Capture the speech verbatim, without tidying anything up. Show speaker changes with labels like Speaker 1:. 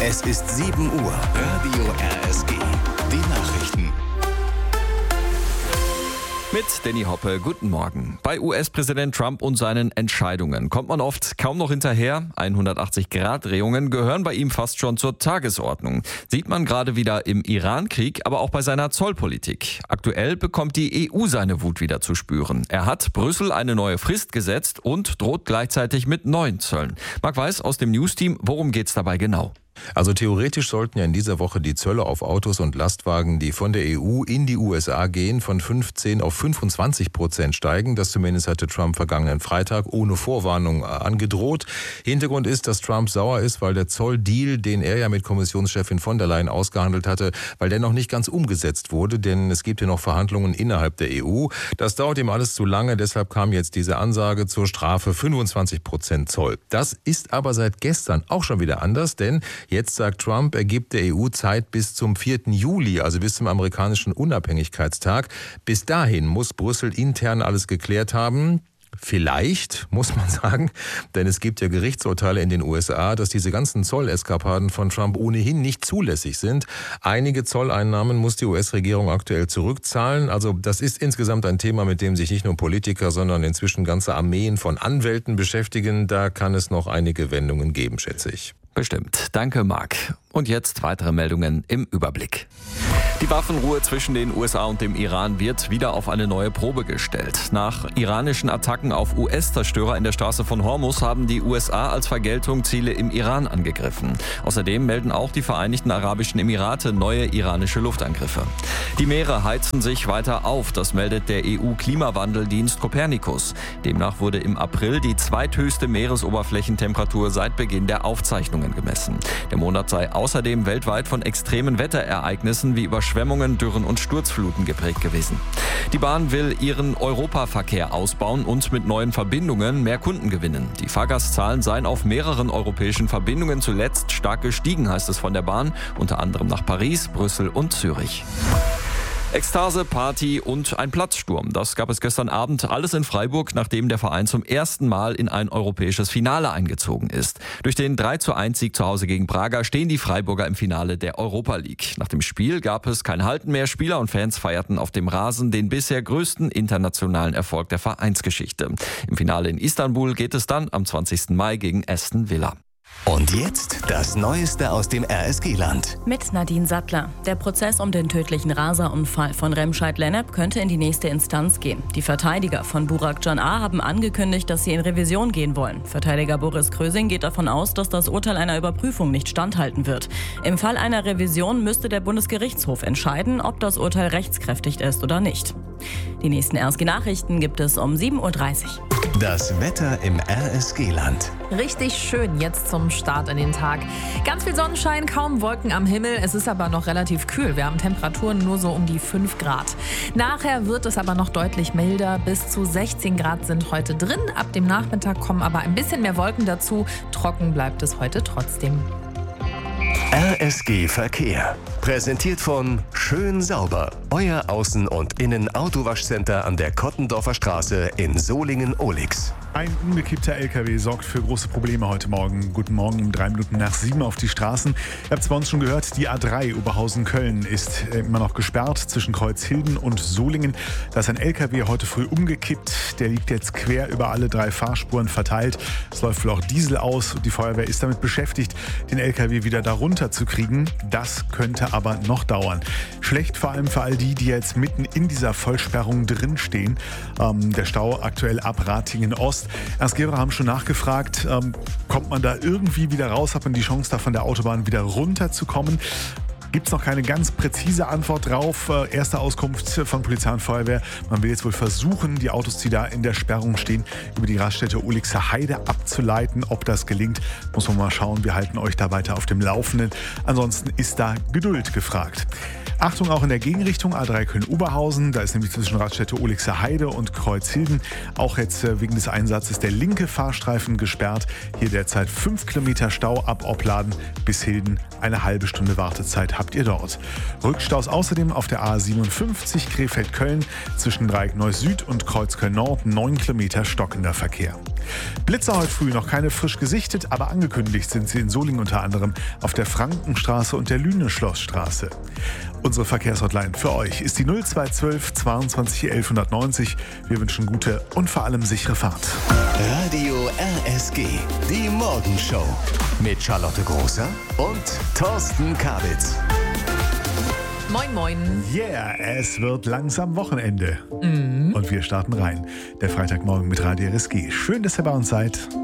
Speaker 1: Es ist sieben Uhr. Radio R S G. Die Nachrichten.
Speaker 2: Mit Danny Hoppe, guten Morgen. Bei U S-Präsident Trump und seinen Entscheidungen kommt man oft kaum noch hinterher. hundertachtzig-Grad-Drehungen gehören bei ihm fast schon zur Tagesordnung. Sieht man gerade wieder im Iran-Krieg, aber auch bei seiner Zollpolitik. Aktuell bekommt die E U seine Wut wieder zu spüren. Er hat Brüssel eine neue Frist gesetzt und droht gleichzeitig mit neuen Zöllen. Marc Weiß aus dem News-Team, worum geht's dabei genau?
Speaker 3: Also theoretisch sollten ja in dieser Woche die Zölle auf Autos und Lastwagen, die von der E U in die U S A gehen, von fünfzehn auf fünfundzwanzig Prozent steigen. Das zumindest hatte Trump vergangenen Freitag ohne Vorwarnung angedroht. Hintergrund ist, dass Trump sauer ist, weil der Zolldeal, den er ja mit Kommissionschefin von der Leyen ausgehandelt hatte, weil der noch nicht ganz umgesetzt wurde, denn es gibt ja noch Verhandlungen innerhalb der E U. Das dauert ihm alles zu lange, deshalb kam jetzt diese Ansage zur Strafe fünfundzwanzig Prozent Zoll. Das ist aber seit gestern auch schon wieder anders, denn jetzt sagt Trump, er gibt der E U Zeit bis zum vierten Juli, also bis zum amerikanischen Unabhängigkeitstag. Bis dahin muss Brüssel intern alles geklärt haben. Vielleicht, muss man sagen, denn es gibt ja Gerichtsurteile in den U S A, dass diese ganzen Zolleskapaden von Trump ohnehin nicht zulässig sind. Einige Zolleinnahmen muss die U S-Regierung aktuell zurückzahlen. Also das ist insgesamt ein Thema, mit dem sich nicht nur Politiker, sondern inzwischen ganze Armeen von Anwälten beschäftigen. Da kann es noch einige Wendungen geben, schätze ich.
Speaker 2: Bestimmt. Danke, Marc. Und jetzt weitere Meldungen im Überblick. Die Waffenruhe zwischen den U S A und dem Iran wird wieder auf eine neue Probe gestellt. Nach iranischen Attacken auf U S-Zerstörer in der Straße von Hormuz haben die U S A als Vergeltung Ziele im Iran angegriffen. Außerdem melden auch die Vereinigten Arabischen Emirate neue iranische Luftangriffe. Die Meere heizen sich weiter auf, das meldet der E U-Klimawandeldienst Copernicus. Demnach wurde im April die zweithöchste Meeresoberflächentemperatur seit Beginn der Aufzeichnungen gemessen. Der Monat sei außerdem weltweit von extremen Wetterereignissen wie Überschwemmungen, Dürren und Sturzfluten geprägt gewesen. Die Bahn will ihren Europaverkehr ausbauen und mit neuen Verbindungen mehr Kunden gewinnen. Die Fahrgastzahlen seien auf mehreren europäischen Verbindungen zuletzt stark gestiegen, heißt es von der Bahn, unter anderem nach Paris, Brüssel und Zürich. Ekstase, Party und ein Platzsturm. Das gab es gestern Abend alles in Freiburg, nachdem der Verein zum ersten Mal in ein europäisches Finale eingezogen ist. Durch den drei zu eins Sieg zu Hause gegen Braga stehen die Freiburger im Finale der Europa League. Nach dem Spiel gab es kein Halten mehr. Spieler und Fans feierten auf dem Rasen den bisher größten internationalen Erfolg der Vereinsgeschichte. Im Finale in Istanbul geht es dann am zwanzigsten Mai gegen Aston Villa.
Speaker 1: Und jetzt das Neueste aus dem R S G-Land.
Speaker 4: Mit Nadine Sattler. Der Prozess um den tödlichen Raserunfall von Remscheid-Lennep könnte in die nächste Instanz gehen. Die Verteidiger von Burak Can-A haben angekündigt, dass sie in Revision gehen wollen. Verteidiger Boris Krösing geht davon aus, dass das Urteil einer Überprüfung nicht standhalten wird. Im Fall einer Revision müsste der Bundesgerichtshof entscheiden, ob das Urteil rechtskräftig ist oder nicht. Die nächsten R S G-Nachrichten gibt es um sieben Uhr dreißig.
Speaker 1: Das Wetter im R S G-Land.
Speaker 5: Richtig schön jetzt zum Start in den Tag. Ganz viel Sonnenschein, kaum Wolken am Himmel. Es ist aber noch relativ kühl. Wir haben Temperaturen nur so um die fünf Grad. Nachher wird es aber noch deutlich milder. Bis zu sechzehn Grad sind heute drin. Ab dem Nachmittag kommen aber ein bisschen mehr Wolken dazu. Trocken bleibt es heute trotzdem.
Speaker 1: R S G Verkehr. Präsentiert von Schön Sauber. Euer Außen- und Innen-Autowaschcenter an der Kottendorfer Straße in Solingen-Ohlix.
Speaker 6: Ein umgekippter L K W sorgt für große Probleme heute Morgen. Guten Morgen um drei Minuten nach sieben auf die Straßen. Ihr habt es bei uns schon gehört, die A drei Oberhausen-Köln ist immer noch gesperrt zwischen Kreuzhilden und Solingen. Da ist ein L K W heute früh umgekippt. Der liegt jetzt quer über alle drei Fahrspuren verteilt. Es läuft wohl auch Diesel aus und die Feuerwehr ist damit beschäftigt, den L K W wieder darunter zu kriegen. Das könnte aber noch dauern. Schlecht vor allem für all die, die jetzt mitten in dieser Vollsperrung drinstehen. Ähm, der Stau aktuell ab Ratingen Ost. Erstgeber haben schon nachgefragt, ähm, kommt man da irgendwie wieder raus? Hat man die Chance, da von der Autobahn wieder runterzukommen? Gibt es noch keine ganz präzise Antwort drauf. Äh, erste Auskunft von Polizei und Feuerwehr. Man will jetzt wohl versuchen, die Autos, die da in der Sperrung stehen, über die Raststätte Ohlixer Heide abzuleiten. Ob das gelingt, muss man mal schauen. Wir halten euch da weiter auf dem Laufenden. Ansonsten ist da Geduld gefragt. Achtung auch in der Gegenrichtung, A drei Köln-Oberhausen. Da ist nämlich zwischen Raststätte Ohligser Heide und Kreuzhilden auch jetzt wegen des Einsatzes der linke Fahrstreifen gesperrt. Hier derzeit fünf Kilometer Stau ab Opladen bis Hilden. Eine halbe Stunde Wartezeit habt ihr dort. Rückstaus außerdem auf der A siebenundfünfzig Krefeld-Köln zwischen Dreieck-Neuss Süd und Kreuz-Köln-Nord. neun Kilometer stockender Verkehr. Blitzer heute früh noch keine frisch gesichtet, aber angekündigt sind sie in Solingen unter anderem auf der Frankenstraße und der Lüneschlossstraße. Unsere Verkehrshotline für euch ist die null zwei zwölf zweiundzwanzig elf neunzig. Wir wünschen gute und vor allem sichere Fahrt.
Speaker 1: Radio R S G, die Morgenshow mit Charlotte Großer und Thorsten Kabitz.
Speaker 5: Moin, moin.
Speaker 6: Yeah, es wird langsam Wochenende.
Speaker 5: Mhm.
Speaker 6: Und wir starten rein. Der Freitagmorgen mit Radio R S G. Schön, dass ihr bei uns seid.